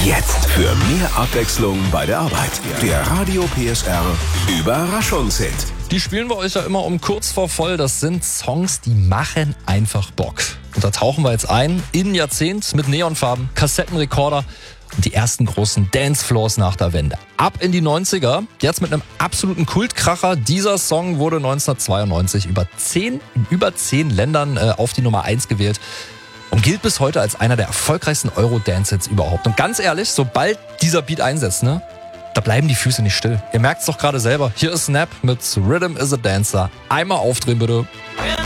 Jetzt für mehr Abwechslung bei der Arbeit. Der Radio PSR Überraschungshit. Die spielen wir euch ja immer um kurz vor voll. Das sind Songs, die machen einfach Bock. Und da tauchen wir jetzt ein in ein Jahrzehnt mit Neonfarben, Kassettenrekorder und die ersten großen Dancefloors nach der Wende. Ab in die 90er, jetzt mit einem absoluten Kultkracher. Dieser Song wurde 1992 in über 10 Ländern auf die Nummer 1 gewählt und gilt bis heute als einer der erfolgreichsten Euro-Dance-Hits überhaupt. Und ganz ehrlich, sobald dieser Beat einsetzt, da bleiben die Füße nicht still. Ihr merkt es doch gerade selber. Hier ist Snap mit Rhythm is a Dancer. Einmal aufdrehen bitte.